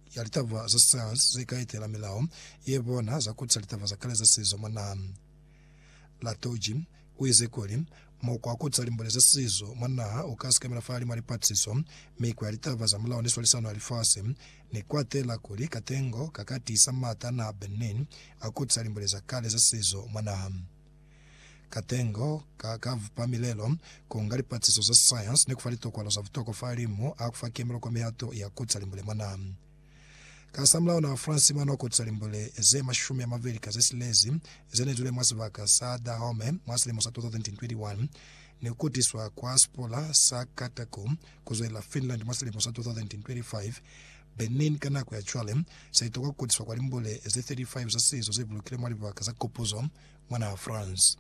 ya litava za science zikaitela milao yebona za kutsa litava za kale za sizo mwana latoji uizekoli moko akutsa limbole za sizo mwana ukasika milafali maripatsiso miko ya litava za milao niswa lisano alifase ni kwatela kuli katengo kakati samata na Benin akutsa limbole za kale za sizo mwana katengo kakavu pamilelo kungali patsiso za science ne kufalito kwa loza vutoko falimu akufakia milo kwa mihato ya kutsalimbule mwana kasamlao na France mwana kutsalimbule ze mashumi ya maveri kazesilezi zene zule mwasi vaka sada home mwasi limo sa 2021 ni kutiswa kwa spola sa katako kuzoela Finland mwasi limo sa 2025 Benin kana kwa chwale saitoka kutiswa kwa limbule ze 35 za sizo ze bulukile mwali vaka za kopozo mwana France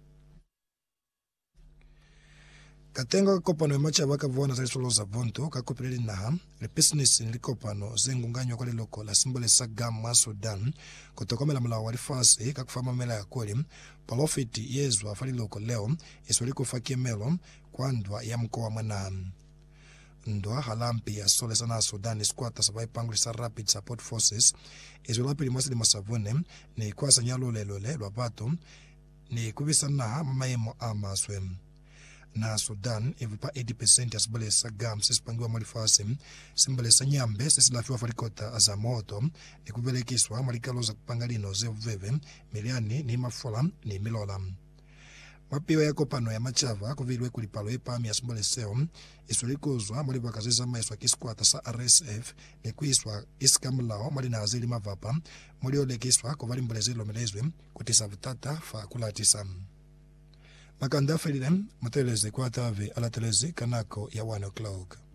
katengo kopano emacha baka vona za solo za bonto kakopelele na le business ni kopano zengunganywa kwa loko la simbole sa gam Sudan kutokomela mla wali fase kakufama mela ya kweli profit yezwa fali loko leo iswaliko fakie melo kwandwa ya mkoa mwana ndwa halampi ya sole sana Sudan squatta sabai pangulisa rapid support forces izwala pili masili masavone ni kwa sanyalo lelole lwabato ni kubisana mamayemo amaswe na Sudan evupa 80% ya simbole sa gam sisipangiwa malifase simbole sa nyambe sisilafiwa falikota za moto ni kubelekiswa malikaloza kupangalino zeveve miliani ni mafola ni milola mapiwa ya kopano ya machava kuvilwe kulipalo epami ya simbole seo isulikozwa malipa kazeza maiswa kiskwata sa RSF ni kuiswa iskamlao malina azili mavapa maliolekiswa kuvalimbole zilo melezwe kutisa vutata fa kulatisa makanda felilem mateleze kwa tave ala teleze kanako ya 1 o'clock